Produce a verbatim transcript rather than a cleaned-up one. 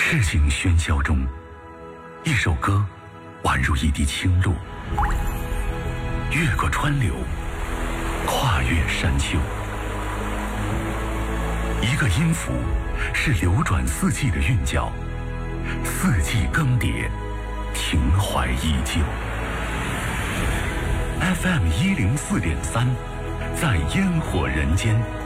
市井喧嚣中，一首歌宛如一滴清露，越过川流，跨越山丘。一个音符是流转四季的韵脚，四季更迭，情怀依旧。F M 一零四点三，在烟火人间。